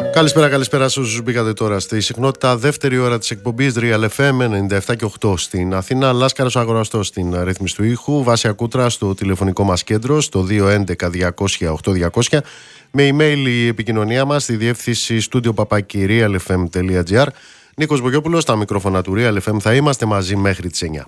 Καλησπέρα σε όσους μπήκατε τώρα στη συχνότητα. Δεύτερη ώρα της εκπομπής Real FM 97 και 8 στην Αθήνα. Λάσκαρος Αγοραστός στην ρύθμιση του ήχου. Βάσια Κούτρα στο τηλεφωνικό μας κέντρο στο 211-200-8200. Με email η επικοινωνία μας στη διεύθυνση studio@realfm.gr. Νίκος Μπογιόπουλος στα μικρόφωνα του Real FM. Θα είμαστε μαζί μέχρι τις 9.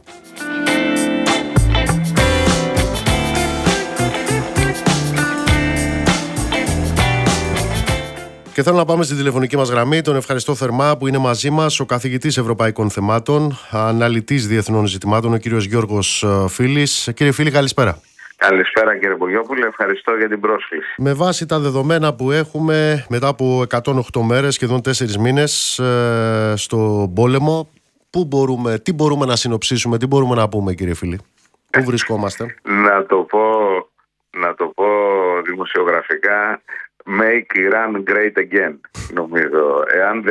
Και θέλω να πάμε στην τηλεφωνική μας γραμμή. Τον ευχαριστώ θερμά που είναι μαζί μας ο καθηγητής Ευρωπαϊκών Θεμάτων, αναλυτής διεθνών ζητημάτων, ο κύριος Γιώργος Φίλης. Κύριε Φίλη, καλησπέρα. Καλησπέρα κύριε Μπογιόπουλε, ευχαριστώ για την πρόσκληση. Με βάση τα δεδομένα που έχουμε μετά από 108 μέρες, σχεδόν 4 μήνες στο πόλεμο, τι μπορούμε να συνοψίσουμε, τι μπορούμε να πούμε κύριε Φίλη, πού βρισκόμαστε? Να το πω δημοσιογραφικά, Make Iran great again, νομίζω. Εάν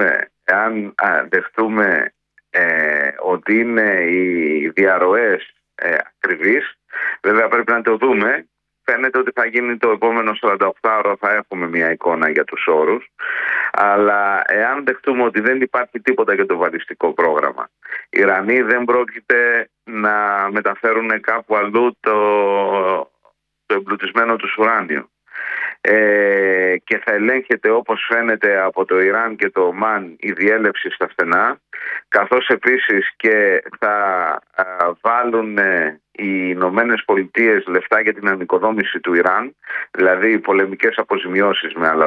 δεχτούμε ότι είναι οι διαρροές ακριβείς, βέβαια πρέπει να το δούμε. Φαίνεται ότι θα γίνει το επόμενο 48ωρο, θα έχουμε μια εικόνα για τους όρους. Αλλά εάν δεχτούμε ότι δεν υπάρχει τίποτα για το βαλιστικό πρόγραμμα, οι Ιρανοί δεν πρόκειται να μεταφέρουν κάπου αλλού το εμπλουτισμένο τους ουράνιο. Και θα ελέγχεται, όπως φαίνεται, από το Ιράν και το Ομάν η διέλευση στα στενά, καθώς επίσης και θα βάλουν οι Ηνωμένες Πολιτείες λεφτά για την ανοικοδόμηση του Ιράν, δηλαδή πολεμικές αποζημιώσεις με άλλα